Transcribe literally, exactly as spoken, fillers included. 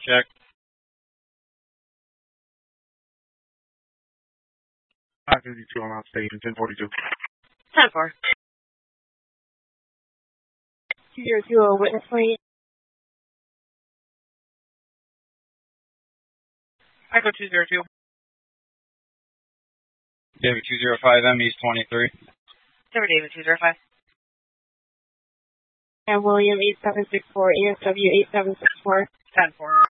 Check. five fifty-two on Mount Station, ten forty-two. ten four. two zero two zero, witness point. Echo two zero two. David two zero five, M East twenty-three. Denver David two zero five. And William eight seven six four, A S W eight seven six four. ten four.